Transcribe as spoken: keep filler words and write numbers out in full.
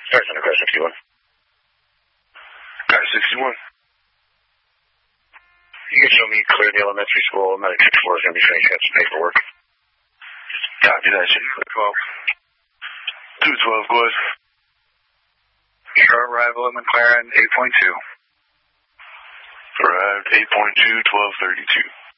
Sergeant, Car sixty-one. Car sixty-one. You can show me clear the elementary school. Medic fifty-four is going to be finishing up some paperwork. Copy that, shit. twelve. two twelve, go ahead. Your arrival at McLaren, eight point two. Arrived, eight point two, twelve thirty-two.